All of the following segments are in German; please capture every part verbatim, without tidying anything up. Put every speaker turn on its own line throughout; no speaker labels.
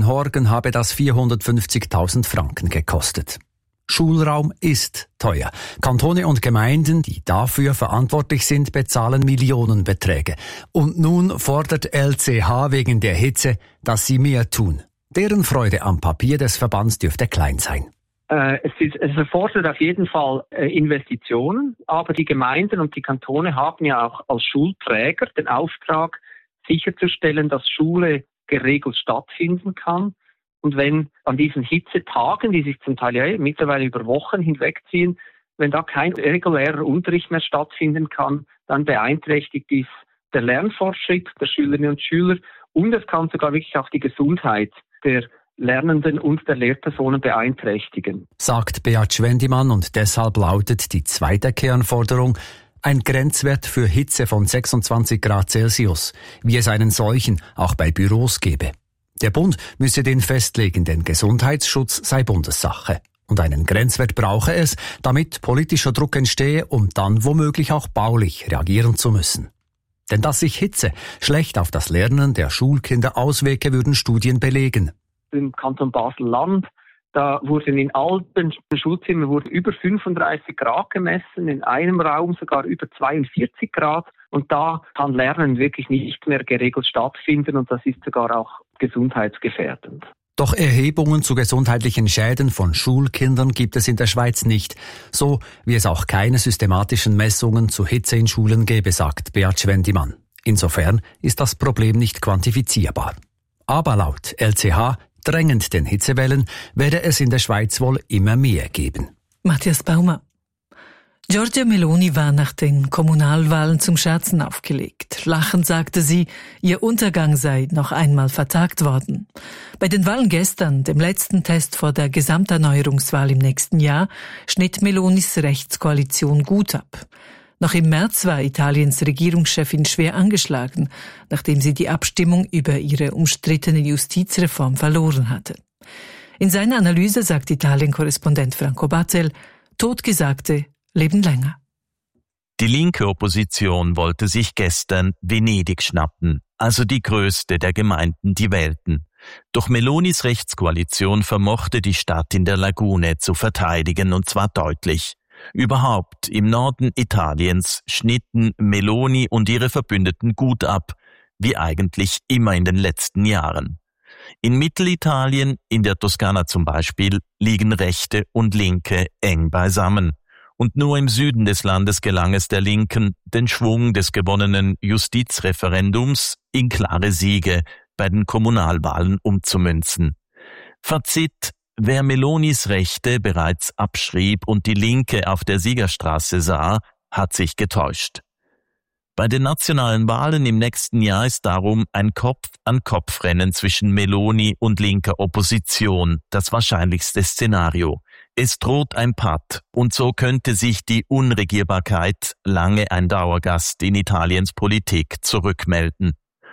in Horgen habe das vierhundertfünfzigtausend Franken gekostet. Schulraum ist teuer. Kantone und Gemeinden, die dafür verantwortlich sind, bezahlen Millionenbeträge. Und nun fordert L C H wegen der Hitze, dass sie mehr tun. Deren Freude am Papier des Verbands dürfte klein sein.
Äh, es, ist, es erfordert auf jeden Fall äh, Investitionen, aber die Gemeinden und die Kantone haben ja auch als Schulträger den Auftrag, sicherzustellen, dass Schule geregelt stattfinden kann. Und wenn an diesen Hitzetagen, die sich zum Teil ja mittlerweile über Wochen hinwegziehen, wenn da kein regulärer Unterricht mehr stattfinden kann, dann beeinträchtigt dies der Lernfortschritt der Schülerinnen und Schüler und es kann sogar wirklich auch die Gesundheit der Lernenden und der Lehrpersonen beeinträchtigen.
Sagt Beat Schwendimann, und deshalb lautet die zweite Kernforderung ein Grenzwert für Hitze von sechsundzwanzig Grad Celsius, wie es einen solchen auch bei Büros gebe. Der Bund müsse den festlegen, denn Gesundheitsschutz sei Bundessache. Und einen Grenzwert brauche es, damit politischer Druck entstehe, um dann womöglich auch baulich reagieren zu müssen. Denn dass sich Hitze schlecht auf das Lernen der Schulkinder auswirke, würden Studien belegen.
Im Kanton Basel-Land, da wurden in alten Schulzimmern wurden über fünfunddreißig Grad gemessen, in einem Raum sogar über zweiundvierzig Grad. Und da kann Lernen wirklich nicht mehr geregelt stattfinden und das ist sogar auch gesundheitsgefährdend.
Doch Erhebungen zu gesundheitlichen Schäden von Schulkindern gibt es in der Schweiz nicht, so wie es auch keine systematischen Messungen zu Hitze in Schulen gäbe, sagt Beat Schwendimann. Insofern ist das Problem nicht quantifizierbar. Aber laut L C H, drängend den Hitzewellen, werde es in der Schweiz wohl immer mehr geben.
Matthias Baumer. Giorgia Meloni war nach den Kommunalwahlen zum Scherzen aufgelegt. Lachend sagte sie, ihr Untergang sei noch einmal vertagt worden. Bei den Wahlen gestern, dem letzten Test vor der Gesamterneuerungswahl im nächsten Jahr, schnitt Melonis Rechtskoalition gut ab. Noch im März war Italiens Regierungschefin schwer angeschlagen, nachdem sie die Abstimmung über ihre umstrittene Justizreform verloren hatte. In seiner Analyse sagt Italien-Korrespondent Franco Battel, Totgesagte leben länger.
Die linke Opposition wollte sich gestern Venedig schnappen, also die größte der Gemeinden, die wählten. Doch Melonis Rechtskoalition vermochte die Stadt in der Lagune zu verteidigen, und zwar deutlich. Überhaupt im Norden Italiens schnitten Meloni und ihre Verbündeten gut ab, wie eigentlich immer in den letzten Jahren. In Mittelitalien, in der Toskana zum Beispiel, liegen Rechte und Linke eng beisammen. Und nur im Süden des Landes gelang es der Linken, den Schwung des gewonnenen Justizreferendums in klare Siege bei den Kommunalwahlen umzumünzen. Fazit: Wer Melonis Rechte bereits abschrieb und die Linke auf der Siegerstraße sah, hat sich getäuscht. Bei den nationalen Wahlen im nächsten Jahr ist darum ein Kopf-an-Kopf-Rennen zwischen Meloni und linker Opposition das wahrscheinlichste Szenario. Es droht ein Patt und so könnte sich die Unregierbarkeit, lange ein Dauergast in Italiens Politik, zurückmelden.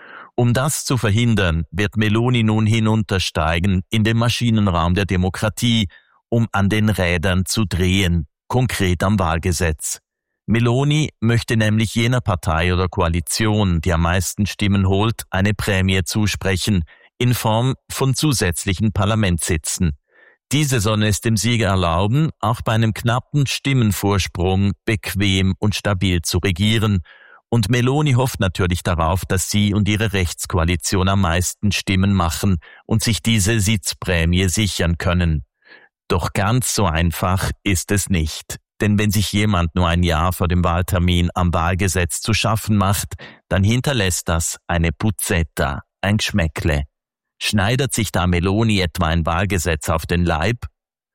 Um das zu verhindern, wird Meloni nun hinuntersteigen in den Maschinenraum der Demokratie, um an den Rädern zu drehen, konkret am Wahlgesetz. Meloni möchte nämlich jener Partei oder Koalition, die am meisten Stimmen holt, eine Prämie zusprechen, in Form von zusätzlichen Parlamentssitzen. Diese sollen es dem Sieger erlauben, auch bei einem knappen Stimmenvorsprung bequem und stabil zu regieren. Und Meloni hofft natürlich darauf, dass sie und ihre Rechtskoalition am meisten Stimmen machen und sich diese Sitzprämie sichern können. Doch ganz so einfach ist es nicht. Denn wenn sich jemand nur ein Jahr vor dem Wahltermin am Wahlgesetz zu schaffen macht, dann hinterlässt das eine Puzzetta, ein Geschmäckle. Schneidert sich da Meloni etwa ein Wahlgesetz auf den Leib?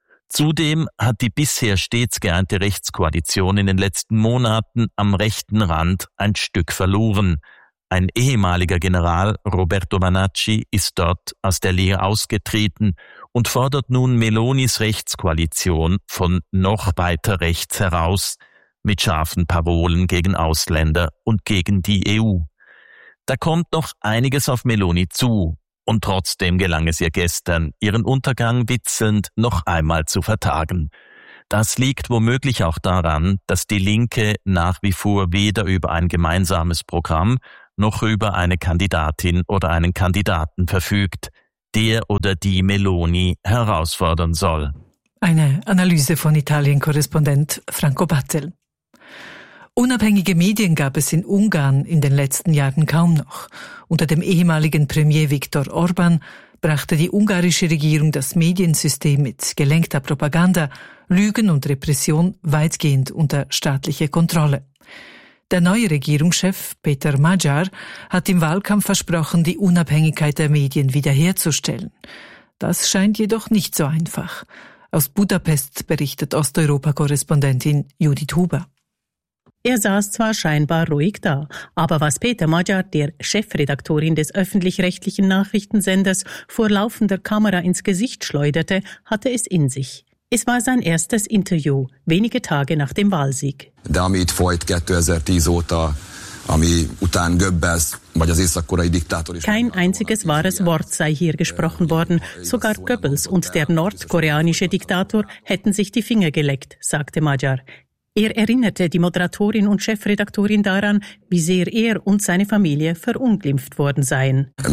Zudem hat die bisher stets geeinte Rechtskoalition in den letzten Monaten am rechten Rand ein Stück verloren. Ein ehemaliger General, Roberto Vanacci, ist dort aus der Lehre ausgetreten und fordert nun Melonis Rechtskoalition von noch weiter rechts heraus mit scharfen Parolen gegen Ausländer und gegen die E U. Da kommt noch einiges auf Meloni zu. Und trotzdem gelang es ihr gestern, ihren Untergang witzelnd noch einmal zu vertagen. Das liegt womöglich auch daran, dass die Linke nach wie vor weder über ein gemeinsames Programm noch über eine Kandidatin oder einen Kandidaten verfügt. der oder die Meloni herausfordern soll.
Eine Analyse von Italien-Korrespondent Franco Battel. Unabhängige Medien gab es in Ungarn in den letzten Jahren kaum noch. Unter dem ehemaligen Premier Viktor Orban brachte die ungarische Regierung das Mediensystem mit gelenkter Propaganda, Lügen und Repression weitgehend unter staatliche Kontrolle. Der neue Regierungschef Peter Magyar hat im Wahlkampf versprochen, die Unabhängigkeit der Medien wiederherzustellen. Das scheint jedoch nicht so einfach. Aus Budapest berichtet Osteuropa-Korrespondentin Judith Huber.
Er saß zwar scheinbar ruhig da, aber was Peter Magyar, der Chefredaktorin des öffentlich-rechtlichen Nachrichtensenders, vor laufender Kamera ins Gesicht schleuderte, hatte es in sich. Es war sein erstes Interview, wenige Tage nach dem Wahlsieg.
De ami itt folyt kétezer-tíz óta, ami után Goebbels vagy az észak-koreai diktátor is.
Kein einziges wahres Wort sei hier gesprochen worden. Sogar Goebbels und der nordkoreanische Diktator hätten sich die Finger geleckt, sagte Magyar. Er erinnerte die Moderatorin und Chefredaktorin daran, wie sehr er und seine Familie verunglimpft worden seien. Er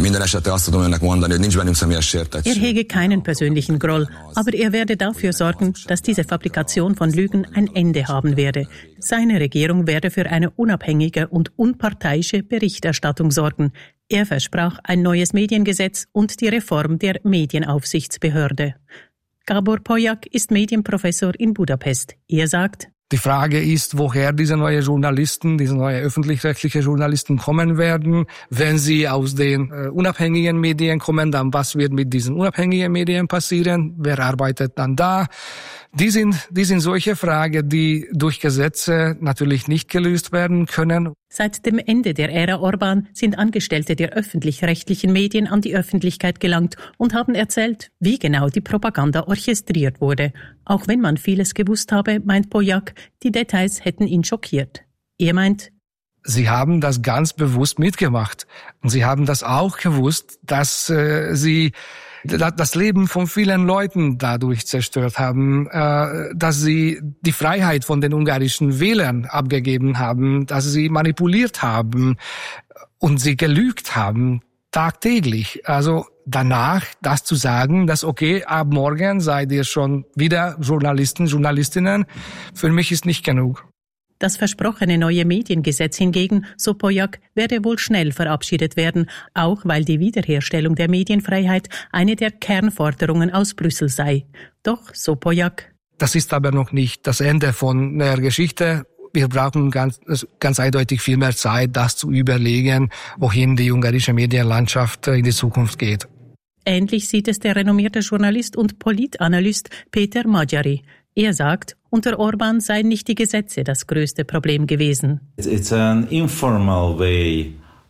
hege keinen persönlichen Groll, aber er werde dafür sorgen, dass diese Fabrikation von Lügen ein Ende haben werde. Seine Regierung werde für eine unabhängige und unparteiische Berichterstattung sorgen. Er versprach ein neues Mediengesetz und die Reform der Medienaufsichtsbehörde. Gábor Pollák ist Medienprofessor in Budapest. Er sagt:
Die Frage ist, woher diese neuen Journalisten, diese neuen öffentlich-rechtlichen Journalisten kommen werden. Wenn sie aus den äh, unabhängigen Medien kommen, dann was wird mit diesen unabhängigen Medien passieren? Wer arbeitet dann da? Die sind, die sind solche Fragen, die durch Gesetze natürlich nicht gelöst werden können.
Seit dem Ende der Ära Orban sind Angestellte der öffentlich-rechtlichen Medien an die Öffentlichkeit gelangt und haben erzählt, wie genau die Propaganda orchestriert wurde. Auch wenn man vieles gewusst habe, meint Pollák, die Details hätten ihn schockiert. Er meint:
Sie haben das ganz bewusst mitgemacht. Und sie haben das auch gewusst, dass äh, sie das Leben von vielen Leuten dadurch zerstört haben, äh, dass sie die Freiheit von den ungarischen Wählern abgegeben haben, dass sie manipuliert haben und sie gelügt haben, tagtäglich. Also danach das zu sagen, dass okay, ab morgen seid ihr schon wieder Journalisten, Journalistinnen, für mich ist nicht genug.
Das versprochene neue Mediengesetz hingegen, so Pollák, werde wohl schnell verabschiedet werden, auch weil die Wiederherstellung der Medienfreiheit eine der Kernforderungen aus Brüssel sei. Doch, so Pollák:
Das ist aber noch nicht das Ende von der Geschichte. Wir brauchen ganz, ganz eindeutig viel mehr Zeit, das zu überlegen, wohin die ungarische Medienlandschaft in die Zukunft geht.
Ähnlich sieht es der renommierte Journalist und Politanalyst Peter Magyari. Er sagt, unter Orban seien nicht die Gesetze das größte Problem gewesen.
It's an informal way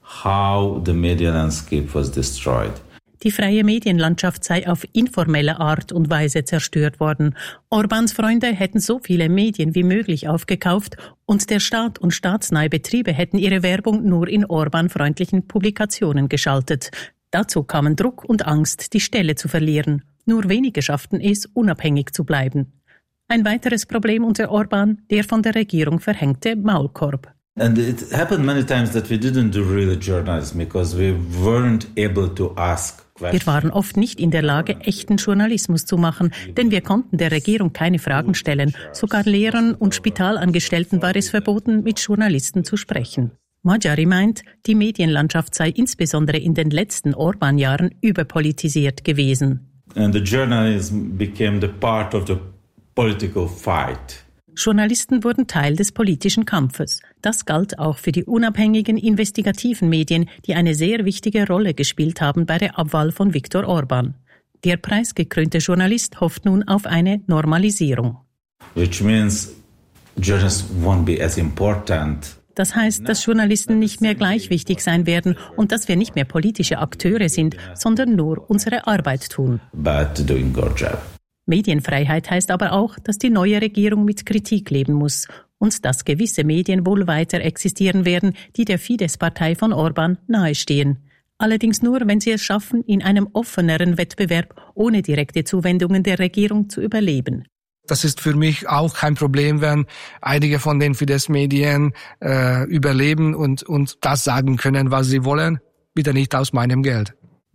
how the media landscape was destroyed.
Die freie Medienlandschaft sei auf informelle Art und Weise zerstört worden. Orbans Freunde hätten so viele Medien wie möglich aufgekauft und der Staat und staatsnahe Betriebe hätten ihre Werbung nur in Orban-freundlichen Publikationen geschaltet. Dazu kamen Druck und Angst, die Stelle zu verlieren. Nur wenige schafften es, unabhängig zu bleiben. Ein weiteres Problem unter Orban, der von der Regierung verhängte Maulkorb.
And it happened many times that we didn't do real journalism because we weren't able to ask.
Wir waren oft nicht in der Lage, echten Journalismus zu machen, denn wir konnten der Regierung keine Fragen stellen. Sogar Lehrern und Spitalangestellten war es verboten, mit Journalisten zu sprechen. Magyari meint, die Medienlandschaft sei insbesondere in den letzten Orban-Jahren überpolitisiert gewesen.
And the journalism became the part of the political fight.
Journalisten wurden Teil des politischen Kampfes. Das galt auch für die unabhängigen investigativen Medien, die eine sehr wichtige Rolle gespielt haben bei der Abwahl von Viktor Orban. Der preisgekrönte Journalist hofft nun auf eine Normalisierung.
Which means journalists won't be as important.
Das heißt, dass Journalisten nicht mehr gleich wichtig sein werden und dass wir nicht mehr politische Akteure sind, sondern nur unsere Arbeit tun.
But doing our job.
Medienfreiheit heißt aber auch, dass die neue Regierung mit Kritik leben muss und dass gewisse Medien wohl weiter existieren werden, die der Fidesz-Partei von Orban nahestehen. Allerdings nur, wenn sie es schaffen, in einem offeneren Wettbewerb ohne direkte Zuwendungen der Regierung zu überleben.
Das ist für mich auch kein Problem, wenn einige von den Fidesz-Medien äh, überleben und, und das sagen können, was sie wollen, bitte nicht aus meinem Geld.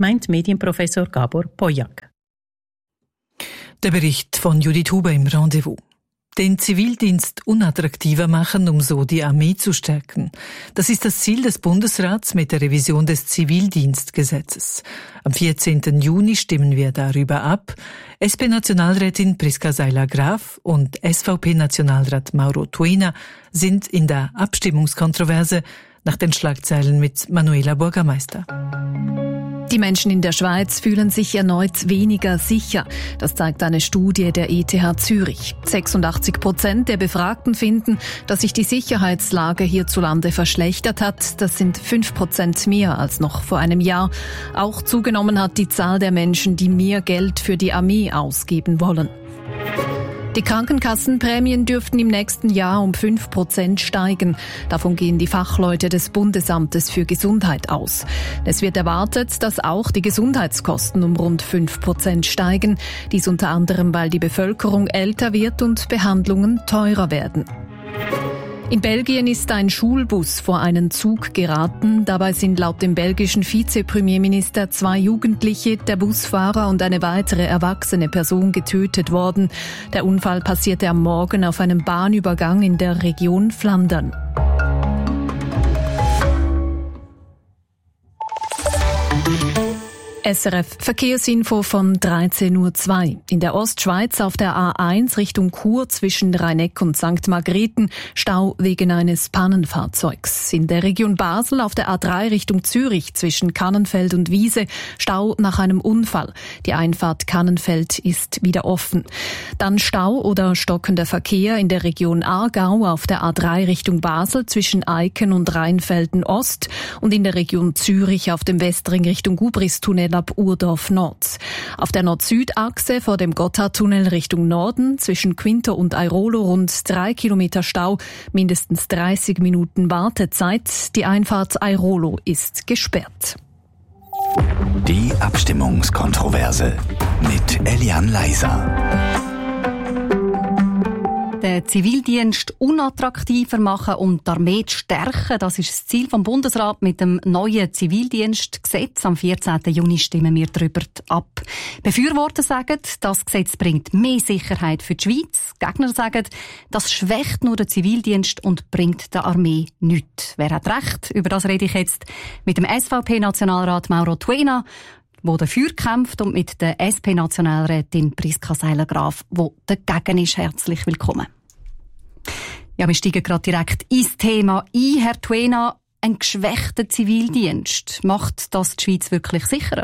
meint Medienprofessor Gabor Pojak.
Der Bericht von Judith Huber im Rendezvous. Den Zivildienst unattraktiver machen, um so die Armee zu stärken. Das ist das Ziel des Bundesrats mit der Revision des Zivildienstgesetzes. Am vierzehnten Juni stimmen wir darüber ab. S P-Nationalrätin Priska Seiler-Graf und S V P-Nationalrat Mauro Tuena sind in der Abstimmungskontroverse nach den Schlagzeilen mit Manuela Bürgermeister.
Die Menschen in der Schweiz fühlen sich erneut weniger sicher. Das zeigt eine Studie der E T H Zürich. sechsundachtzig Prozent der Befragten finden, dass sich die Sicherheitslage hierzulande verschlechtert hat. Das sind fünf Prozent mehr als noch vor einem Jahr. Auch zugenommen hat die Zahl der Menschen, die mehr Geld für die Armee ausgeben wollen. Die Krankenkassenprämien dürften im nächsten Jahr um fünf Prozent steigen. Davon gehen die Fachleute des Bundesamtes für Gesundheit aus. Es wird erwartet, dass auch die Gesundheitskosten um rund fünf Prozent steigen. Dies unter anderem, weil die Bevölkerung älter wird und Behandlungen teurer werden. In Belgien ist ein Schulbus vor einen Zug geraten. Dabei sind laut dem belgischen Vizepremierminister zwei Jugendliche, der Busfahrer und eine weitere erwachsene Person getötet worden. Der Unfall passierte am Morgen auf einem Bahnübergang in der Region Flandern. S R F Verkehrsinfo von dreizehn Uhr zwei. In der Ostschweiz auf der A eins Richtung Chur zwischen Rheineck und Sankt Margrethen Stau wegen eines Pannenfahrzeugs. In der Region Basel auf der A drei Richtung Zürich zwischen Kannenfeld und Wiese Stau nach einem Unfall. Die Einfahrt Kannenfeld ist wieder offen. Dann Stau oder stockender Verkehr in der Region Aargau auf der A drei Richtung Basel zwischen Eiken und Rheinfelden Ost und in der Region Zürich auf dem Westring Richtung Gubristunnel ab Urdorf Nord. Auf der Nord-Süd-Achse vor dem Gotthardtunnel Richtung Norden zwischen Quinto und Airolo rund drei Kilometer Stau, mindestens dreißig Minuten Wartezeit. Die Einfahrt Airolo ist gesperrt.
Die Abstimmungskontroverse mit Eliane Leiser.
Den Zivildienst unattraktiver machen und die Armee zu stärken, das ist das Ziel vom Bundesrat mit dem neuen Zivildienstgesetz. Am vierzehnten Juni stimmen wir darüber ab. Befürworter sagen, das Gesetz bringt mehr Sicherheit für die Schweiz. Gegner sagen, das schwächt nur den Zivildienst und bringt der Armee nichts. Wer hat recht? Über das rede ich jetzt mit dem S V P-Nationalrat Mauro Tuena, wo dafür kämpft, und mit der S P-Nationalrätin Priska Seiler-Graf, wo dagegen ist. Herzlich willkommen. Ja, wir steigen gerade direkt ins Thema ein. Herr Tuena, ein geschwächter Zivildienst, macht das die Schweiz wirklich sicherer?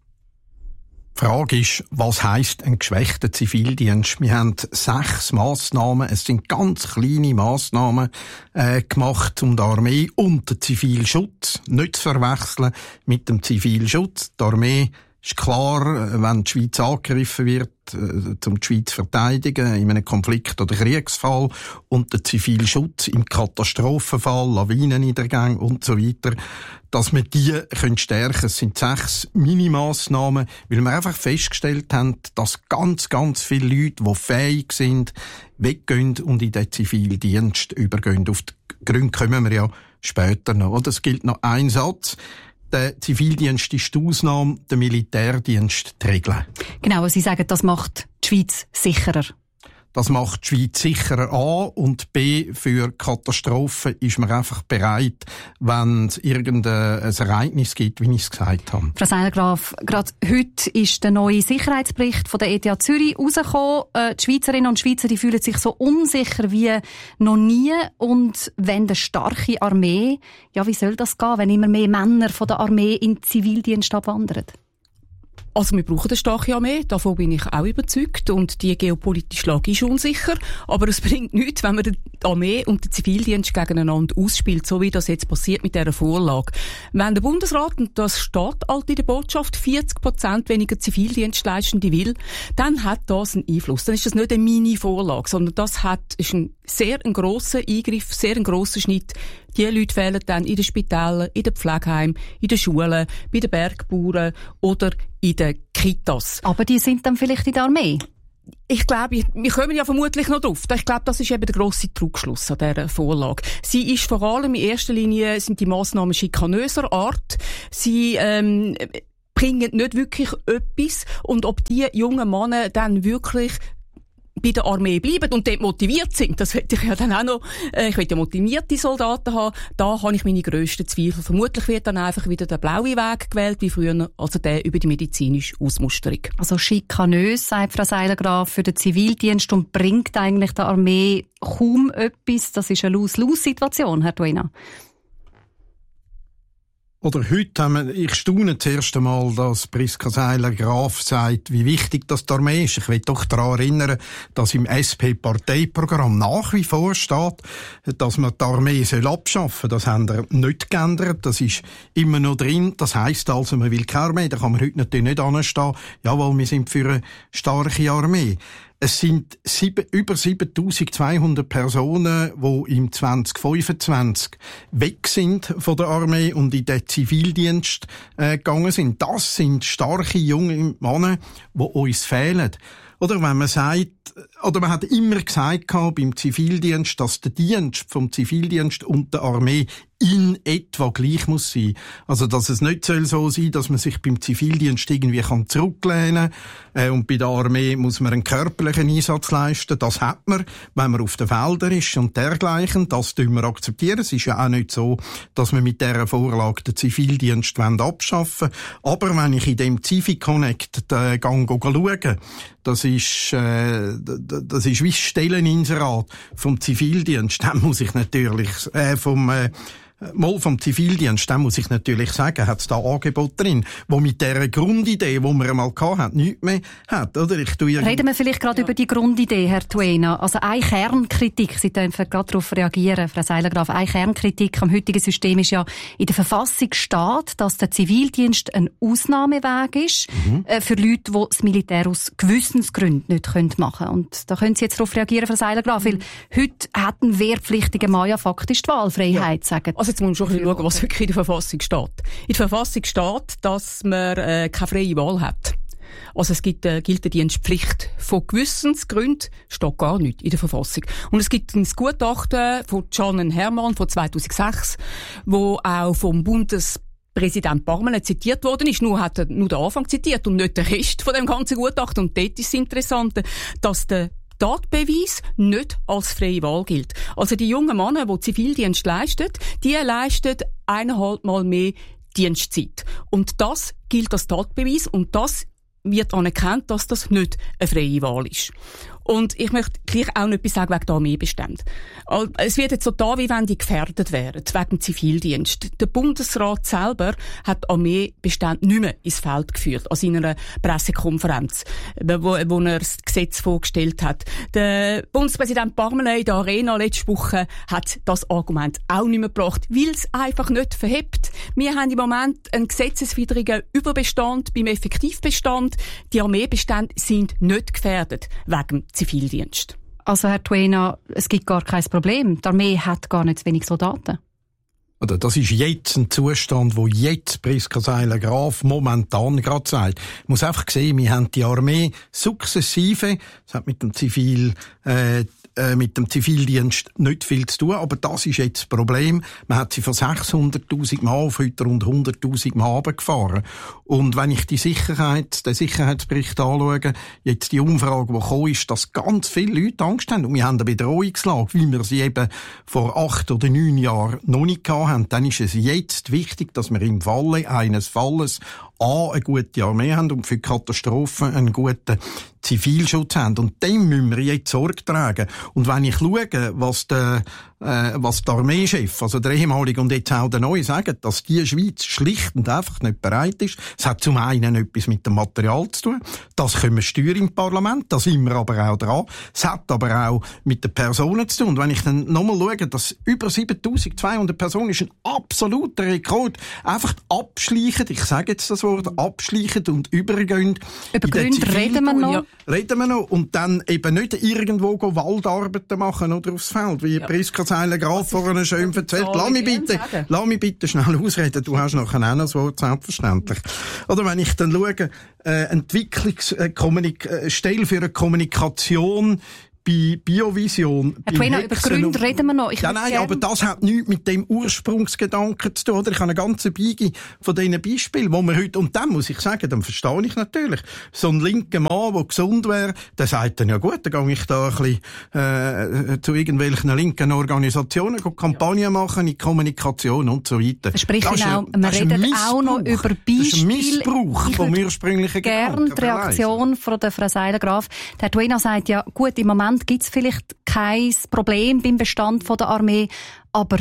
Die Frage ist, was heisst ein geschwächter Zivildienst? Wir haben sechs Massnahmen, es sind ganz kleine Massnahmen äh, gemacht, um die Armee und den Zivilschutz nicht zu verwechseln mit dem Zivilschutz. Die Armee ist klar, wenn die Schweiz angegriffen wird, äh, um die Schweiz zu verteidigen, in einem Konflikt- oder Kriegsfall, und der Zivilschutz im Katastrophenfall, Lawinenniedergang und so weiter, dass wir die können stärken. Es sind sechs Minimassnahmen, weil wir einfach festgestellt haben, dass ganz, ganz viele Leute, die fähig sind, weggehen und in den Zivildienst übergehen. Auf die Gründe kommen wir ja später noch. Und es gilt noch ein Satz. Der Zivildienst ist die Ausnahme, der Militärdienst die Regel.
Genau, Sie sagen, das macht die Schweiz sicherer.
Das macht die Schweiz sicherer A, und B, für Katastrophen ist man einfach bereit, wenn es irgendein Ereignis gibt, wie ich es gesagt habe.
Frau Seiler-Graf, gerade heute ist der neue Sicherheitsbericht von der E T H Zürich rausgekommen. Äh, die Schweizerinnen und Schweizer, die fühlen sich so unsicher wie noch nie. Und wenn eine starke Armee, ja, wie soll das gehen, wenn immer mehr Männer von der Armee in den Zivildienst abwandern?
Also wir brauchen eine starke Armee, davon bin ich auch überzeugt, und die geopolitische Lage ist unsicher, aber es bringt nichts, wenn man die Armee und den Zivildienst gegeneinander ausspielt, so wie das jetzt passiert mit dieser Vorlage. Wenn der Bundesrat, und das steht halt in der Botschaft, vierzig Prozent weniger Zivildienstleistende will, dann hat das einen Einfluss. Dann ist das nicht eine Mini-Vorlage, sondern das hat, ist ein sehr ein grosser Eingriff, sehr ein grosser Schnitt. Die Leute fehlen dann in den Spitälern, in den Pflegeheimen, in den Schulen, bei den Bergbauern oder in den Kitas.
Aber die sind dann vielleicht in der Armee?
Ich glaube, wir kommen ja vermutlich noch drauf. Ich glaube, das ist eben der grosse Trugschluss an dieser Vorlage. Sie ist vor allem in erster Linie, sind die Massnahmen schikanöser Art. Sie ähm, bringen nicht wirklich etwas und ob die jungen Männer dann wirklich bei der Armee bleiben und dort motiviert sind. Das hätte ich ja dann auch noch, äh, ich will ja motivierte Soldaten haben. Da habe ich meine grössten Zweifel. Vermutlich wird dann einfach wieder der blaue Weg gewählt, wie früher, also der über die medizinische Ausmusterung.
Also schikanös, sagt Frau Seiler-Graf, für den Zivildienst und bringt eigentlich der Armee kaum etwas. Das ist eine Lose-Lose-Situation, Herr Duena.
Oder heute haben wir, ich staune das erste Mal, dass Priska Seiler-Graf sagt, wie wichtig das die Armee ist. Ich will doch daran erinnern, dass im S P-Parteiprogramm nach wie vor steht, dass man die Armee soll abschaffen soll. Das haben wir nicht geändert. Das ist immer noch drin. Das heisst also, man will keine Armee. Da kann man heute natürlich nicht anstehen. Jawohl, wir sind für eine starke Armee. Es sind sieben, über siebentausendzweihundert Personen, die im zwanzig fünfundzwanzig weg sind von der Armee und in den Zivildienst äh, gegangen sind. Das sind starke junge Männer, die uns fehlen. Oder wenn man sagt, oder man hat immer gesagt beim Zivildienst, dass der Dienst vom Zivildienst und der Armee in etwa gleich muss sein. Also, dass es nicht soll so sein, dass man sich beim Zivildienst irgendwie kann zurücklehnen kann, äh, und bei der Armee muss man einen körperlichen Einsatz leisten. Das hat man, wenn man auf den Feldern ist und dergleichen. Das tun wir akzeptieren. Es ist ja auch nicht so, dass wir mit dieser Vorlage den Zivildienst abschaffen wollen. Aber wenn ich in dem Civi-Connect äh, gang schaue, das ist, äh, das ist wie Stelleninserat vom Zivildienst, dann muss ich natürlich, äh, vom, äh, mal vom Zivildienst, dann muss ich natürlich sagen, hat es da Angebot drin, wo mit dieser Grundidee, die wir einmal hatten, nichts mehr hat, oder? Ich tue
Reden wir vielleicht gerade ja. über die Grundidee, Herr Duena. Also eine Kernkritik, Sie dürfen gerade darauf reagieren, Frau Seiler-Graf, eine Kernkritik am heutigen System ist ja, in der Verfassung steht, dass der Zivildienst ein Ausnahmeweg ist, mhm. äh, für Leute, die das Militär aus Gewissensgründen nicht machen können. Und da können Sie jetzt darauf reagieren, Frau Seiler-Graf, mhm. weil heute hat ein wehrpflichtiger Mann ja faktisch die Wahlfreiheit, ja. sagen.
Also jetzt muss man schon ein bisschen schauen, was wirklich in der Verfassung steht. In der Verfassung steht, dass man äh, keine freie Wahl hat. Also es gibt, äh, gilt eine Dienstpflicht. Von Gewissensgründen steht gar nichts in der Verfassung. Und es gibt ein Gutachten von John Herrmann von zweitausendsechs, wo auch vom Bundespräsident Parmelin zitiert worden ist. Nur hat er nur den Anfang zitiert und nicht den Rest von dem ganzen Gutachten. Und dort ist das Interessante, dass der Tatbeweis nicht als freie Wahl gilt. Also die jungen Männer, die Zivildienst leisten, die leisten eineinhalb Mal mehr Dienstzeit. Und das gilt als Tatbeweis und das wird anerkannt, dass das nicht eine freie Wahl ist. Und ich möchte gleich auch noch etwas sagen wegen der Armeebestände. Es wird jetzt so da, wie wenn die gefährdet wären, wegen dem Zivildienst. Der Bundesrat selber hat die Armeebestände nicht mehr ins Feld geführt, also in einer Pressekonferenz, wo, wo er das Gesetz vorgestellt hat. Der Bundespräsident Parmelin in der Arena letzte Woche hat das Argument auch nicht mehr gebracht, weil es einfach nicht verhebt. Wir haben im Moment einen gesetzeswidrigen Überbestand beim Effektivbestand. Die Armeebestände sind nicht gefährdet wegen Zivildienst.
Also Herr Duena, es gibt gar kein Problem. Die Armee hat gar nicht zu wenig Soldaten.
Oder das ist jetzt ein Zustand, wo jetzt Priska Seiler-Graf momentan gerade sagt. Ich muss einfach sehen, wir haben die Armee sukzessive, das hat mit dem Zivil, äh, mit dem Zivildienst nicht viel zu tun, aber das ist jetzt das Problem. Man hat sie von sechshunderttausend Mal auf heute rund hunderttausend Mal runtergefahren. Und wenn ich die Sicherheit, den Sicherheitsbericht anschaue, jetzt die Umfrage, die gekommen ist, dass ganz viele Leute Angst haben und wir haben eine Bedrohungslage, wie wir sie eben vor acht oder neun Jahren noch nicht haben, dann ist es jetzt wichtig, dass wir im Falle eines Falles A, eine gute Armee haben und für Katastrophen einen guten Zivilschutz haben. Und dem müssen wir jetzt Sorge tragen. Und wenn ich schaue, was der, äh, was der Armeechef, also der ehemalige und jetzt auch der neue sagen, dass die Schweiz schlicht und einfach nicht bereit ist. Es hat zum einen etwas mit dem Material zu tun. Das können wir steuern im Parlament. Da sind wir aber auch dran. Es hat aber auch mit den Personen zu tun. Und wenn ich dann nochmal schaue, dass über siebentausendzweihundert Personen ist ein absoluter Rekord, einfach abschleichen, ich sage jetzt das Wort, abschleichen und übergehen.
Über Gründe reden wir noch.
Ja, reden wir noch. Und dann eben nicht irgendwo go Waldarbeiten machen oder aufs Feld, wie ja. Priska Seiler-Graf vorhin schön erzählt. Lass mich bitte, lass mich bitte schnell ausreden. Du hast nachher auch noch das Wort, selbstverständlich. Oder wenn ich dann schaue, äh, Entwicklungs-, äh, Kommunik- äh, Stelle für eine Kommunikation bei Biovision...
Herr Tuena, über Gründe reden wir noch. Ich
ja, nein, aber das hat nichts mit dem Ursprungsgedanken zu tun. Oder? Ich habe eine ganze Biege von diesen Beispielen, wo man heute... Und dann muss ich sagen, dann verstehe ich natürlich. So ein linker Mann, der gesund wäre, der sagt dann, ja gut, dann gehe ich da ein bisschen äh, zu irgendwelchen linken Organisationen, gehe Kampagnen ja. machen, in Kommunikation und so weiter.
Sprich genau, wir reden auch noch über Beispiele. Das ist ein
Missbrauch vom ursprünglichen Gedanken.
Gerne die Reaktion von der Frau Seiler-Graf. Herr Tuena sagt ja, gut, im Moment gibt es vielleicht kein Problem beim Bestand der Armee, aber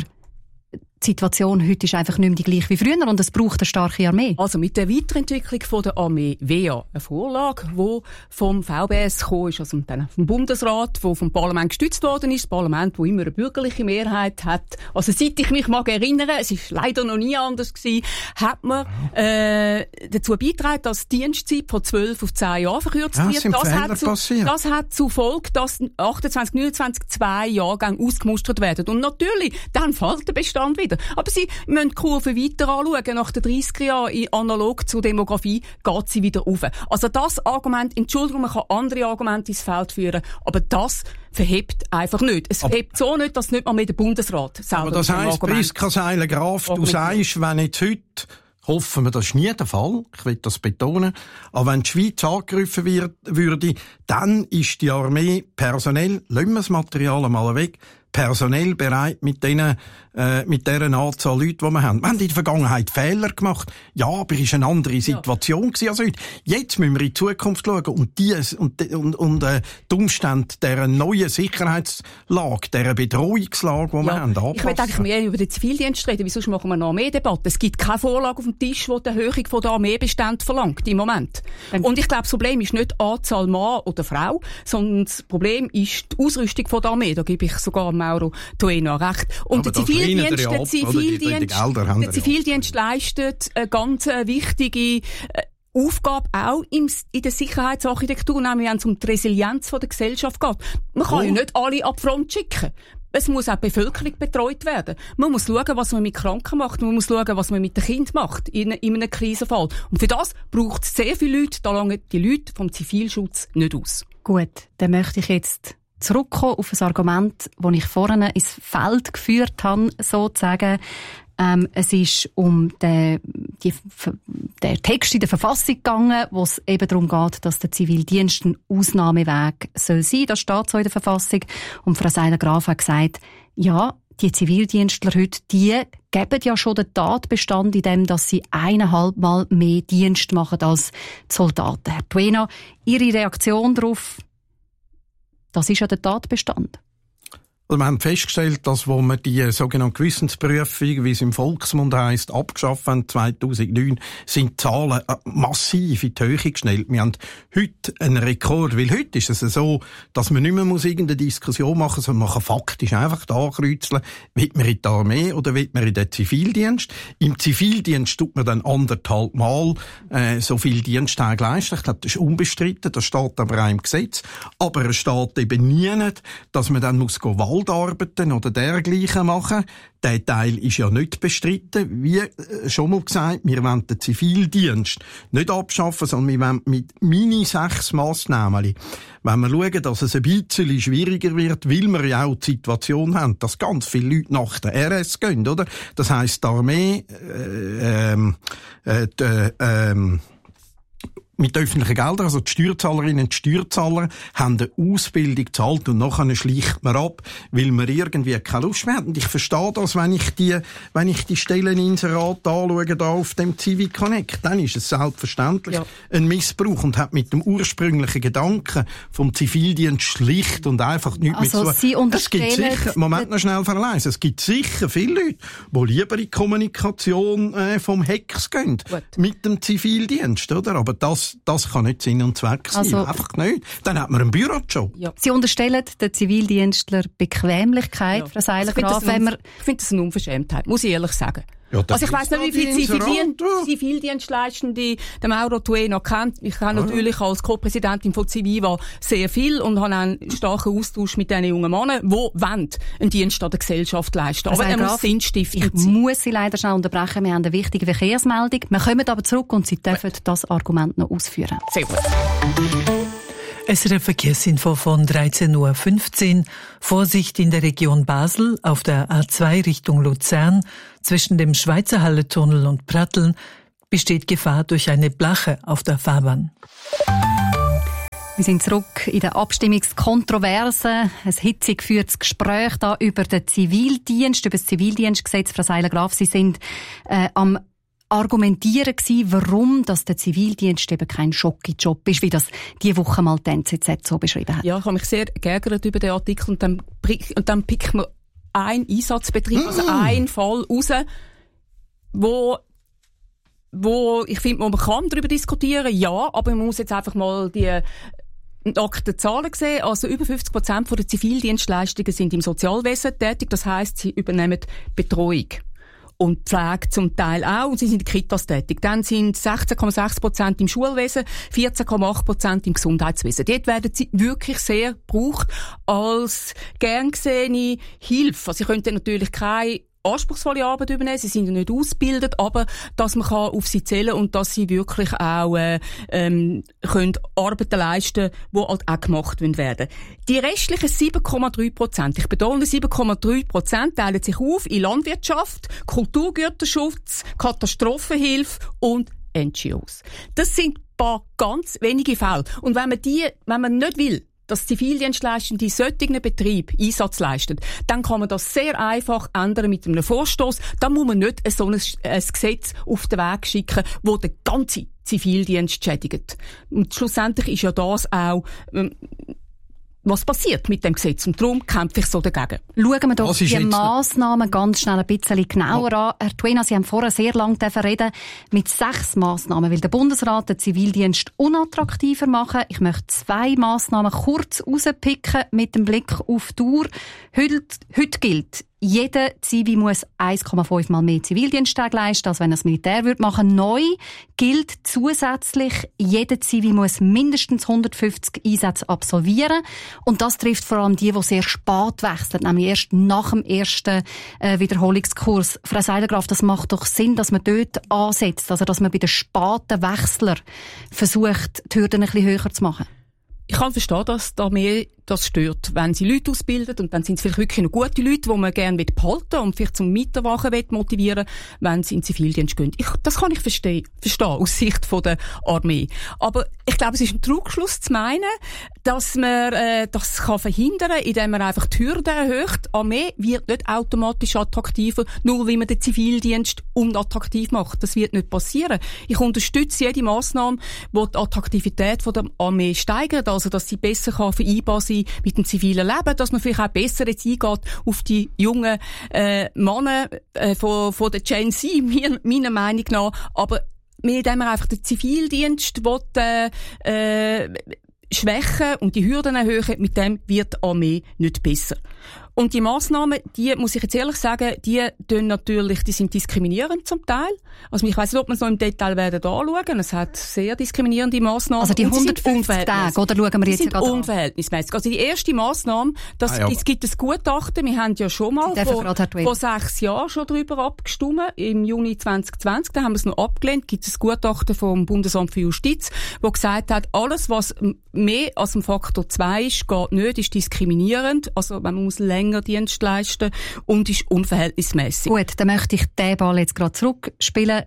die Situation heute ist einfach nicht mehr die gleiche wie früher und es braucht eine starke Armee.
Also mit der Weiterentwicklung von der Armee wäre ja eine Vorlage, die vom V B S gekommen ist, also dann vom Bundesrat, die vom Parlament gestützt worden ist. Das Parlament, das immer eine bürgerliche Mehrheit hat. Also seit ich mich mag erinnere, es ist leider noch nie anders gewesen, hat man äh, dazu beigetragen, dass die Dienstzeit von zwölf auf zehn Jahre verkürzt
ja,
wird. Das hat, zu, das hat zur Folge, dass achtundzwanzig, neunundzwanzig, zwei Jahrgänge ausgemustert werden. Und natürlich, dann fällt der Bestand wieder. Aber Sie müssen die Kurve weiter anschauen. Nach den dreißiger Jahren, analog zur Demografie, geht sie wieder rauf. Also das Argument, Entschuldigung, man kann andere Argumente ins Feld führen, aber das verhebt einfach nicht. Es aber verhebt so nicht, dass nicht mal mehr der Bundesrat selber...
Aber das heisst, Priska Seiler-Graf, du sagst, wenn jetzt heute... Hoffen wir, das ist nie der Fall. Ich will das betonen. Aber wenn die Schweiz angegriffen wird, würde, dann ist die Armee personell, lassen wir das Material einmal weg, personell bereit mit diesen, äh, mit dieser Anzahl Leute, die wir haben. Wir haben in der Vergangenheit Fehler gemacht. Ja, aber es war eine andere Situation ja. als heute. Jetzt müssen wir in die Zukunft schauen und die, und, und, und, äh, die Umstände dieser neuen Sicherheitslage, dieser Bedrohungslage, die ja. wir haben, anpassen.
Ich will eigentlich mehr über den Zivildienst reden. Wieso machen wir eine Armeedebatte? Es gibt keine Vorlage auf dem Tisch, die die Erhöhung der Armeebestände verlangt, im Moment. Ähm. Und ich glaube, das Problem ist nicht die Anzahl Mann oder Frau, sondern das Problem ist die Ausrüstung der Armee. Da gebe ich sogar Mauro Tuena recht. Und der Zivildienst, der Zivildienst, der Zivildienst leistet eine ganz wichtige Aufgabe auch in der Sicherheitsarchitektur, nämlich wenn es um die Resilienz der Gesellschaft geht. Man kann oh. ja nicht alle ab Front schicken. Es muss auch die Bevölkerung betreut werden. Man muss schauen, was man mit Kranken macht. Man muss schauen, was man mit den Kindern macht in, in einem Krisenfall. Und für das braucht es sehr viele Leute. Da langen die Leute vom Zivilschutz nicht aus.
Gut, dann möchte ich jetzt zurückkommen auf ein Argument, das ich vorhin ins Feld geführt habe, sozusagen. Ähm, es ist um den, die, den Text in der Verfassung gegangen, wo es eben darum geht, dass der Zivildienst ein Ausnahmeweg soll sein. Das steht so in der Verfassung. Und Frau Seiler-Graf hat gesagt, ja, die Zivildienstler heute, die geben ja schon den Tatbestand in dem, dass sie eineinhalb Mal mehr Dienst machen als die Soldaten. Herr Tuena, Ihre Reaktion darauf? Das ist ja der Tatbestand.
Also wir haben festgestellt, dass, wo wir die sogenannte Gewissensprüfung, wie es im Volksmund heisst, abgeschafft haben, zweitausendneun, sind die Zahlen massiv in die Höhe geschnellt. Wir haben heute einen Rekord, weil heute ist es so, dass man nicht mehr muss irgendeine Diskussion machen, sondern man kann faktisch einfach da ankreuzeln, will man in die Armee oder will man in den Zivildienst. Im Zivildienst tut man dann anderthalb Mal äh, so viel Diensttage leisten. Ich glaube, das ist unbestritten, das steht aber auch im Gesetz. Aber es steht eben nie nicht, dass man dann muss go Waldarbeiten oder dergleichen machen. Der Teil ist ja nicht bestritten. Wie schon mal gesagt, wir wollen den Zivildienst nicht abschaffen, sondern wir wollen mit mini sechs Massnahmen, wenn wir schauen, dass es ein bisschen schwieriger wird, weil wir ja auch die Situation haben, dass ganz viele Leute nach der R S gehen, oder? Das heisst, die Armee, äh, ähm, äh, die, ähm, mit öffentlichen Geldern, also die Steuerzahlerinnen und Steuerzahler, haben eine Ausbildung gezahlt und nachher schleicht man ab, weil man irgendwie keine Lust mehr hat. Und ich verstehe das, wenn ich die, wenn ich die Stelleninserate anschaue, da auf dem Civic Connect, dann ist es selbstverständlich ja. ein Missbrauch und hat mit dem ursprünglichen Gedanken vom Zivildienst schlicht und einfach nichts
also
mehr zu tun. Es gibt sicher, Moment noch schnell verleisen, es gibt sicher viele Leute, die lieber in die Kommunikation äh, vom Hex gehen, Gut. mit dem Zivildienst, oder? Aber das Das kann nicht Sinn und Zweck sein. Also, einfach nicht. Dann hat man einen Bürojob.
Ja. Sie unterstellen den Zivildienstler Bequemlichkeit, ja. Frau Seiler-Graf.
Ich finde das eine Unverschämtheit, muss ich ehrlich sagen. Ja, also ich weiss nicht, wie viele Zivildienst, Zivildienstleistende der Mauro Tuena kennt. Ich kenne ja. natürlich als Co-Präsidentin von Civiva sehr viel und habe einen starken Austausch mit diesen jungen Männern, die wollen einen Dienst an der Gesellschaft leisten. Aber er muss sinnstiftend
sein. Ich muss Sie leider schnell unterbrechen. Wir haben eine wichtige Verkehrsmeldung. Wir kommen aber zurück und Sie dürfen das Argument noch ausführen.
Sehr gut.
S R F-Verkehrsinfo von dreizehn Uhr fünfzehn. Vorsicht in der Region Basel auf der A zwei Richtung Luzern. Zwischen dem Schweizer Halletunnel und Pratteln besteht Gefahr durch eine Blache auf der Fahrbahn.
Wir sind zurück in der Abstimmungskontroverse. Ein hitzig geführtes Gespräch da über den Zivildienst, über das Zivildienstgesetz. Frau Seiler-Graf, Sie sind äh, am argumentieren gewesen, warum dass der Zivildienst eben kein Schocki-Job ist, wie das diese Woche mal die N Z Z so beschrieben hat.
Ja, ich habe mich sehr geärgert über den Artikel und dann, und dann pickt man einen Einsatzbetrieb, also einen Fall raus, wo, wo ich finde, man kann darüber diskutieren, ja, aber man muss jetzt einfach mal die nackten Zahlen sehen. Also über fünfzig Prozent der Zivildienstleistungen sind im Sozialwesen tätig, das heisst, sie übernehmen Betreuung. Und Pflege zum Teil auch. Und sie sind in Kitas tätig. Dann sind sechzehn Komma sechs Prozent im Schulwesen, vierzehn Komma acht Prozent im Gesundheitswesen. Dort werden sie wirklich sehr gebraucht als gern gesehene Hilfe. Also sie könnten natürlich keine anspruchsvolle Arbeit übernehmen, sie sind ja nicht ausgebildet, aber dass man kann auf sie zählen und dass sie wirklich auch äh, ähm, können Arbeiten leisten, die halt auch gemacht werden. Die restlichen sieben Komma drei Prozent, ich betone sieben Komma drei Prozent, teilen sich auf in Landwirtschaft, Kulturgüterschutz, Katastrophenhilfe und N G Os. Das sind ein paar ganz wenige Fälle. Und wenn man die, wenn man nicht will, dass Zivildienstleistende in solchen Betrieben Einsatz leisten, dann kann man das sehr einfach ändern mit einem Vorstoss. Dann muss man nicht so ein, ein Gesetz auf den Weg schicken, das den ganzen Zivildienst schädigt. Und schlussendlich ist ja das auch, ähm, was passiert mit dem Gesetz. Und darum kämpfe ich so dagegen.
Schauen wir doch die Massnahmen ganz schnell ein bisschen genauer an. Herr Tuena, Sie haben vorher sehr lange reden mit sechs Massnahmen, weil der Bundesrat den Zivildienst unattraktiver machen. Ich möchte zwei Massnahmen kurz rauspicken mit dem Blick auf die Uhr. Heute, heute gilt, jeder Zivi muss eins Komma fünf Mal mehr Zivildiensttage leisten, als wenn er das Militär würde machen. Neu gilt zusätzlich, jeder Zivi muss mindestens hundertfünfzig Einsätze absolvieren. Und das trifft vor allem die, die sehr spät wechseln, nämlich erst nach dem ersten äh, Wiederholungskurs. Frau Seiler-Graf, das macht doch Sinn, dass man dort ansetzt, also dass man bei den späten Wechslern versucht, die Hürden ein bisschen höher zu machen.
Ich kann verstehen, dass die Armee das stört, wenn sie Leute ausbildet und dann sind es vielleicht wirklich noch gute Leute, die man gerne behalten will und vielleicht zum Mitwachen motivieren will, wenn sie in den Zivildienst gehen. Ich, das kann ich verstehen, verstehen aus Sicht von der Armee. Aber ich glaube, es ist ein Trugschluss zu meinen, dass man äh, das kann verhindern, indem man einfach die Hürden erhöht. Die Armee wird nicht automatisch attraktiver, nur weil man den Zivildienst unattraktiv macht. Das wird nicht passieren. Ich unterstütze jede Massnahme, die die Attraktivität von der Armee steigert, also dass sie besser kann vereinbar sein mit dem zivilen Leben, dass man vielleicht auch besser jetzt eingeht auf die jungen äh, Männer äh, von, von der Gen Z, mir, meiner Meinung nach. Aber indem man einfach den Zivildienst will, äh, äh, schwächen und die Hürden erhöhen, mit dem wird die Armee nicht besser. Und die Massnahmen, die, muss ich jetzt ehrlich sagen, die tun natürlich, die sind diskriminierend zum Teil. Also ich weiss nicht, ob wir es noch im Detail werden anschauen. Es hat sehr diskriminierende Massnahmen.
Also die hundertfünfzig Tage, oder schauen wir jetzt
gerade an? Die sind unverhältnismäßig. Also die erste Massnahme, das, ah, ja. es gibt ein Gutachten, wir haben ja schon mal vor, vor sechs Jahren schon darüber abgestimmt, im Juni zwanzig zwanzig, da haben wir es noch abgelehnt, gibt es ein Gutachten vom Bundesamt für Justiz, das gesagt hat, alles, was mehr als ein Faktor zwei ist, geht nicht, ist diskriminierend, also man muss länger Dienst leisten und ist unverhältnismäßig.
Gut, dann möchte ich den Ball jetzt gerade zurückspielen.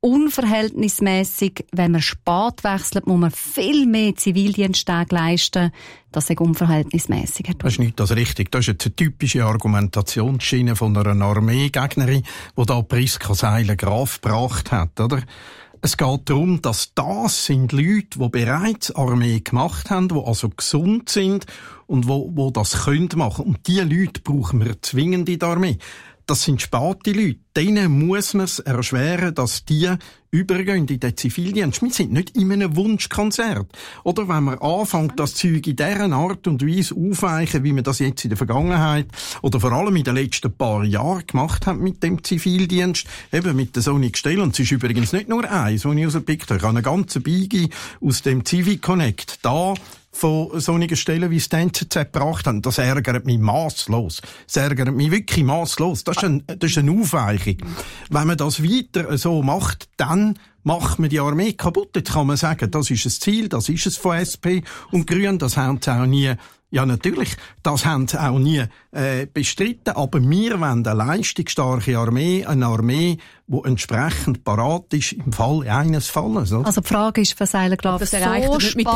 Unverhältnismäßig, wenn man spät wechselt, muss man viel mehr Zivildiensttage leisten. Das ist unverhältnismäßig.
Das ist nicht das richtig. Das ist jetzt eine typische Argumentationsschiene von einer Armeegegnerin, die da Priska Seiler-Graf gebracht hat, oder? Es geht darum, dass das sind Leute, die bereits Armee gemacht haben, die also gesund sind und wo, wo das können machen. Und diese Leute brauchen wir zwingend in der Armee. Das sind späte Leute. Denen muss man es erschweren, dass die übergehen in den Zivildienst. Wir sind nicht in einem Wunschkonzert. Oder wenn man anfängt, das Zeug in dieser Art und Weise aufweichen, wie man das jetzt in der Vergangenheit oder vor allem in den letzten paar Jahren gemacht hat mit dem Zivildienst, eben mit der Sonny Gstell. Und es ist übrigens nicht nur eins, was ich rausgepickt habe. Ich habe eine ganze Biege aus dem Civi Connect. Da von solchen Stellen, wie es die N Z Z gebracht haben. Das ärgert mich masslos. Das ärgert mich wirklich masslos. Das ist, ein, das ist eine Aufweichung. Wenn man das weiter so macht, dann macht man die Armee kaputt. Jetzt kann man sagen, das ist ein Ziel, das ist es von S P und Grünen, das haben sie auch nie, ja natürlich, das haben sie auch nie äh, bestritten, aber wir wollen eine leistungsstarke Armee, eine Armee, die entsprechend parat ist im Fall eines Falles. Oder?
Also die Frage ist, Frau Seiler-Graf, so spät,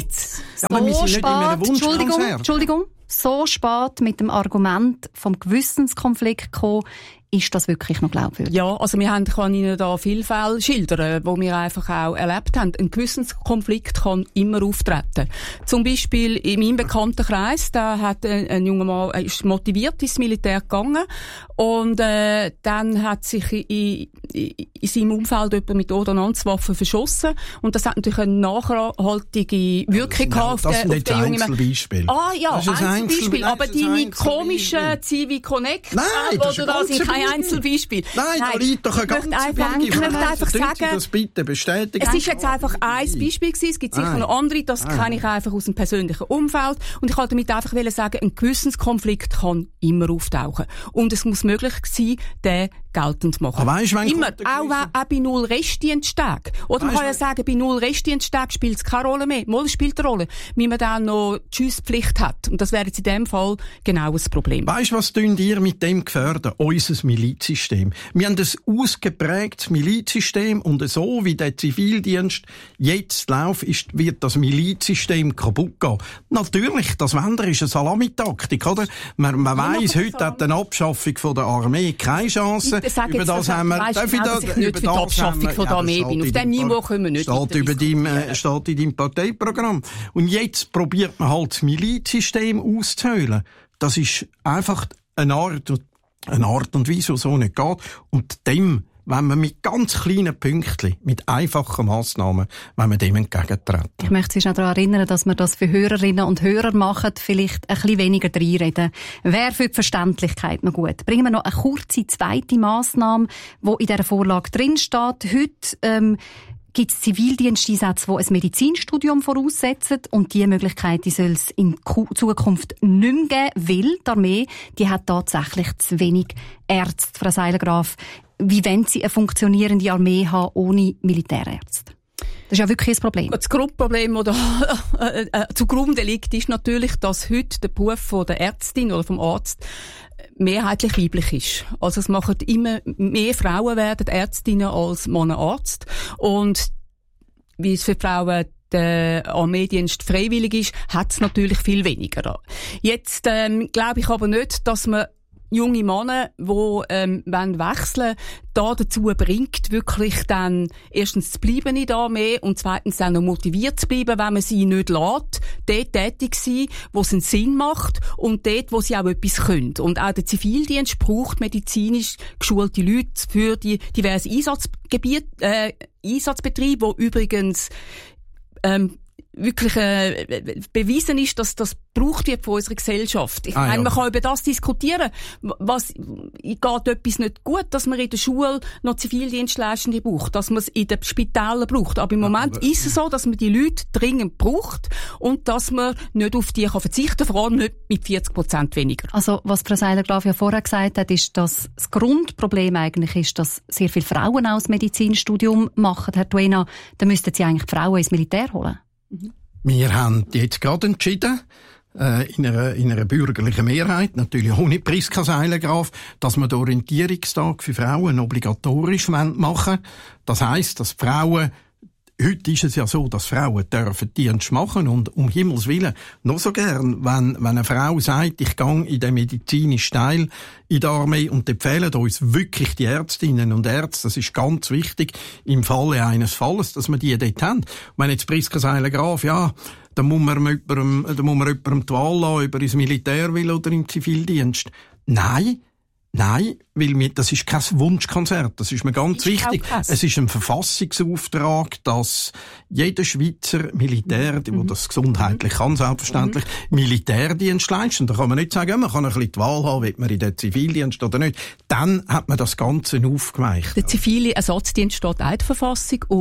so spät, Entschuldigung, Entschuldigung, so spät mit dem Argument vom Gewissenskonflikt kommen, ist das wirklich noch glaubwürdig?
Ja, also wir haben, ich kann Ihnen da viele Fälle schildern, wo wir einfach auch erlebt haben. Ein Gewissenskonflikt kann immer auftreten. Zum Beispiel in meinem Bekanntenkreis, da hat ein, ein junger Mann ist motiviert ins Militär gegangen und äh, dann hat sich in, in, in seinem Umfeld jemand mit Ordnanzwaffen verschossen und das hat natürlich eine nachhaltige Wirkung gehabt auf den, auf den jungen Mann.
Einzelbeispiel.
Ah ja,
das ist ein
Einzelbeispiel.
Einzel-
aber deine komischen Civi Connect,
Nein, das
wo du da sind, kein Einzelbeispiel.
Nein, Nein, da liegt doch ein ganzes
Beispiel. Ich möchte einfach sagen,
das bitte bestätigen.
Es ist jetzt einfach ein Beispiel gewesen. Es gibt sicher
Nein.
noch andere, das
Nein.
kenne ich einfach aus dem persönlichen Umfeld. Und ich wollte damit einfach sagen, ein Gewissenskonflikt kann immer auftauchen. Und es muss möglich sein, den geltend zu machen.
Aber weißt, wenn
immer, auch, auch bei null Restdiensttag. Oder man
weißt,
kann ja sagen, bei null Restdiensttag spielt es keine Rolle mehr. Mal spielt eine Rolle, wie man dann noch die Schusspflicht hat. Und das wäre jetzt in dem Fall genau ein Problem.
Weißt du, was tun ihr mit dem gefährden? Unser Milizsystem. Wir haben ein ausgeprägtes Milizsystem und so wie der Zivildienst jetzt läuft, ist, wird das Milizsystem kaputt gehen. Natürlich, das Wender ist eine Salamitaktik, oder? Man, man weiss, heute hat eine Abschaffung von der Armee keine Chance.
Sag
über das haben wir,
darf ich da, dass ich nicht für die Abschaffung von der Armee bin. Auf dem Niveau können wir nicht
steht über deinem, äh, steht in deinem Parteiprogramm. Und jetzt probiert man halt das Milizsystem auszuhöhlen. Das ist einfach eine Art, eine Art und Weise, die so nicht geht. Und dem, wenn man mit ganz kleinen Pünktchen, mit einfachen Massnahmen, wenn man dem entgegentreten.
Ich möchte Sie schon daran erinnern, dass wir das für Hörerinnen und Hörer machen, vielleicht ein bisschen weniger reinreden. Wäre für die Verständlichkeit noch gut. Bringen wir noch eine kurze zweite Massnahme, die in dieser Vorlage drinsteht. Heute ähm, gibt es Zivildiensteinsätze, die ein Medizinstudium voraussetzen und diese Möglichkeit die soll es in Zukunft nicht mehr geben, weil die Armee die hat tatsächlich zu wenig Ärzte. Frau Seiler-Graf, wie wollen Sie eine funktionierende Armee haben ohne Militärärzte? Das ist ja wirklich ein Problem.
Das Grundproblem, das da äh, äh, zugrunde liegt, ist natürlich, dass heute der Beruf von der Ärztin oder vom Arzt mehrheitlich weiblich ist. Also es machen immer mehr Frauen werden Ärztinnen als Männer Arzt. Und wie es für Frauen der Armeedienst freiwillig ist, hat es natürlich viel weniger. Jetzt ähm, glaube ich aber nicht, dass man junge Männer, die ähm, wollen wechseln, da dazu bringt, wirklich dann erstens zu bleiben in der Armee und zweitens dann noch motiviert zu bleiben, wenn man sie nicht lässt, dort tätig sein, wo es einen Sinn macht und dort, wo sie auch etwas können. Und auch der Zivildienst braucht medizinisch geschulte Leute für die diversen Einsatzgebiete, äh, Einsatzbetriebe, wo übrigens ähm, wirklich äh, bewiesen ist, dass das gebraucht wird von unserer Gesellschaft. Ich
ah,
meine,
ja.
man kann über das diskutieren. Was geht etwas nicht gut, dass man in der Schule noch Zivildienstleistende braucht, dass man es in den Spitälern braucht. Aber im ja, Moment aber ist es so, dass man die Leute dringend braucht und dass man nicht auf die kann verzichten, vor allem nicht mit vierzig Prozent weniger.
Also was Frau Seiler-Graf ja vorher gesagt hat, ist, dass das Grundproblem eigentlich ist, dass sehr viele Frauen auch das Medizinstudium machen. Herr Duena, dann müssten Sie eigentlich Frauen ins Militär holen.
Mhm. Wir haben jetzt gerade entschieden, äh, in, einer, in einer bürgerlichen Mehrheit, natürlich ohne Priska Seiler-Graf, dass wir den Orientierungstag für Frauen obligatorisch machen wollen. Das heisst, dass Frauen, heute ist es ja so, dass Frauen dürfen Dienst machen und um Himmels Willen noch so gern, wenn, wenn eine Frau sagt, ich gehe in den medizinischen Teil in der Armee und empfehlen uns wirklich die Ärztinnen und Ärzte, das ist ganz wichtig im Falle eines Falles, dass wir die dort haben. Wenn jetzt Priska Seiler-Graf, ja, dann muss man jemandem, dann muss man jemandem die Wahl lassen, ob er ins Militär will oder im Zivildienst. Nein. Nein, weil wir, das ist kein Wunschkonzert, das ist mir ganz ist wichtig. Es ist ein Verfassungsauftrag, dass jeder Schweizer Militär, der mhm. das gesundheitlich kann, selbstverständlich, mhm. Militärdienst leistet. Da kann man nicht sagen, man kann ein bisschen die Wahl haben, will man in den Zivildienst oder nicht. Dann hat man das Ganze aufgeweicht.
Der zivile Ersatzdienst steht auch in der Verfassung und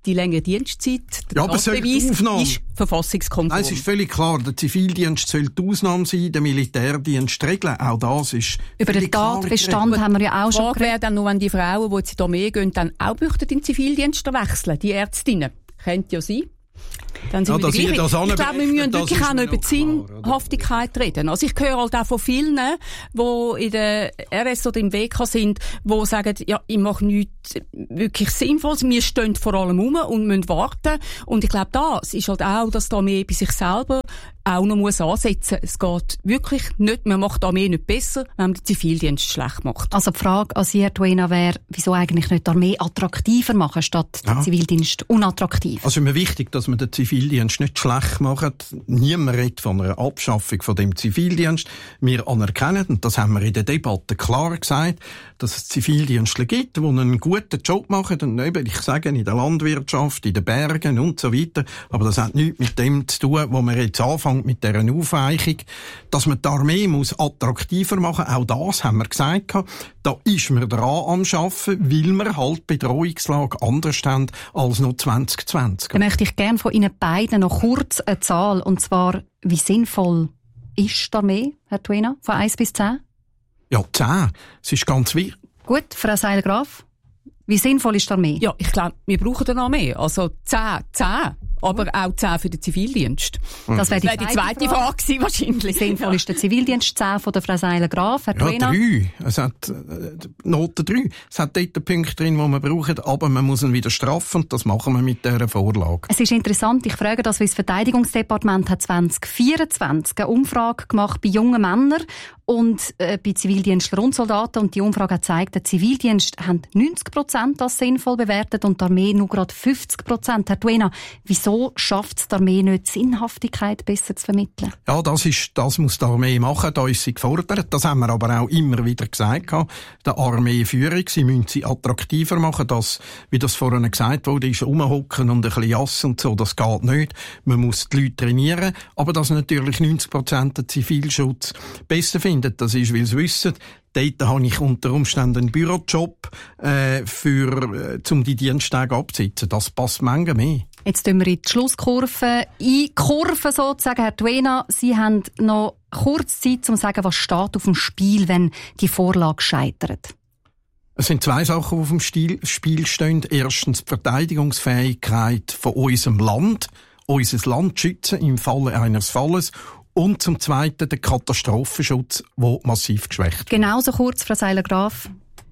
die längere Dienstzeit, der
ja, aber
Beweis ist verfassungskonform.
Nein, es ist völlig klar, der Zivildienst soll die Ausnahme sein, der Militärdienst regeln. Auch das ist
über den Tatbestand haben wir ja auch schon
geredet. Wäre dann nur, wenn die Frauen, die jetzt in die Armee gehen, dann auch möchten in den Zivildienst wechseln, die Ärztinnen. Könnte ja sein. Dann sind ja, wir das das ich glaube, wir müssen wirklich auch noch über die Sinnhaftigkeit reden. Also ich höre halt auch von vielen, die in der R S oder im W K sind, die sagen, ja, ich mache nichts wirklich Sinnvolles. Wir stehen vor allem rum und müssen warten. Und ich glaube, das ist halt auch, dass die Armee bei sich selber auch noch muss ansetzen muss. Es geht wirklich nicht, man macht die Armee nicht besser, wenn man den Zivildienst schlecht macht.
Also die Frage an Sie, Herr Tuena, wäre, wieso eigentlich nicht die Armee attraktiver machen, statt ja. den Zivildienst unattraktiv?
Also mir wichtig, dass man den Zivildienst nicht schlecht macht. Niemand redet von einer Abschaffung von dem Zivildienst. Wir anerkennen, und das haben wir in der Debatte klar gesagt, dass es Zivildienstler gibt, die einen guten Job machen, und eben, ich sage, in der Landwirtschaft, in den Bergen und so weiter. Aber das hat nichts mit dem zu tun, wo wir jetzt anfangen mit dieser Aufweichung, dass man die Armee muss attraktiver machen muss. Auch das haben wir gesagt. Da ist man dran am Arbeiten, weil wir halt die Bedrohungslage anders haben als noch zwanzig zwanzig.
Dann möchte ich gerne von Ihnen beiden noch kurz eine Zahl, und zwar, wie sinnvoll ist die Armee, Herr Tuena, von eins bis zehn?
Ja, zehn. Es ist ganz wichtig.
Gut, Frau Seiler-Graf, wie sinnvoll ist die Armee?
Ja, ich glaube, wir brauchen eine Armee. Also zehn, zehn. Aber auch zehn für den Zivildienst.
Das wäre die,
das wär die zweite Frage, Frage gewesen, wahrscheinlich.
Sinnvoll ja. ist der Zivildienst zehn von der Frau Seiler-Graf. Herr
ja, drei. Es hat äh, Note drei. Es hat dort Punkte drin, die man braucht, aber man muss ihn wieder straffen, und das machen wir mit dieser Vorlage.
Es ist interessant, ich frage das, weil das Verteidigungsdepartement hat zwanzig vierundzwanzig eine Umfrage gemacht bei jungen Männern und äh, bei Zivildienstlern und Soldaten, und die Umfrage hat gezeigt, der Zivildienst haben neunzig Prozent als sinnvoll bewertet und die Armee nur gerade fünfzig Prozent. Herr Tuena, wieso schafft es die Armee nicht, Sinnhaftigkeit besser zu vermitteln?
Ja, das ist, das muss die Armee machen, da ist sie gefordert. Das haben wir aber auch immer wieder gesagt, der Armeeführung, sie müssen sie attraktiver machen, dass, wie das vorhin gesagt wurde, ist rumhocken und ein bisschen Jass und so, das geht nicht. Man muss die Leute trainieren, aber dass natürlich neunzig Prozent den Zivilschutz besser finden, das ist, weil sie wissen, dort habe ich unter Umständen einen Bürojob, äh, für, äh, um die Diensttage abzusitzen. Das passt manchmal mehr.
Jetzt tun wir in die Schlusskurve einkurven sozusagen. Herr Tuena, Sie haben noch kurz Zeit, um zu sagen, was steht auf dem Spiel, wenn die Vorlage scheitert.
Es sind zwei Sachen, die auf dem Spiel stehen. Erstens die Verteidigungsfähigkeit von unserem Land, unser Land schützen im Falle eines Falles. Und zum Zweiten der Katastrophenschutz, der massiv geschwächt wird.
Genauso kurz, Frau Seiler-Graf.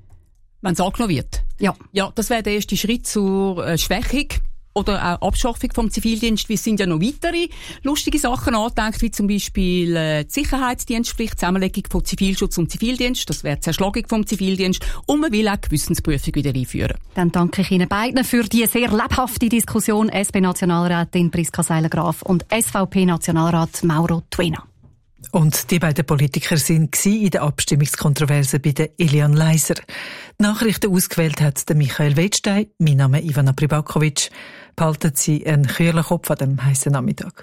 Wenn es angenommen wird?
Ja.
Ja, das wäre der erste Schritt zur äh, Schwächung oder auch Abschaffung vom Zivildienst. Es sind ja noch weitere lustige Sachen angedenkt, wie zum Beispiel äh, die Sicherheitsdienstpflicht, Zusammenlegung von Zivilschutz und Zivildienst. Das wäre die Zerschlagung vom Zivildienst. Und man will auch Gewissensprüfung wieder einführen.
Dann danke ich Ihnen beiden für die sehr lebhafte Diskussion. S P-Nationalrätin Priska Seiler-Graf und S V P-Nationalrat Mauro Tuena.
Und die beiden Politiker sind in der Abstimmungskontroverse bei der Eliane Leiser. Die Nachrichten ausgewählt hat der Michael Wettstein. Mein Name ist Ivana Pribakovic. Behalten Sie einen kühlen Kopf an dem heißen Nachmittag.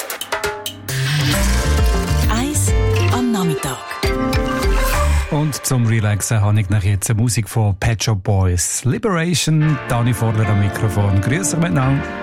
Eis am Nachmittag.
Und zum Relaxen habe ich nach jetzt Musik von Pet Shop Boys. Liberation. Dani Vorler am Mikrofon. Grüß euch miteinander.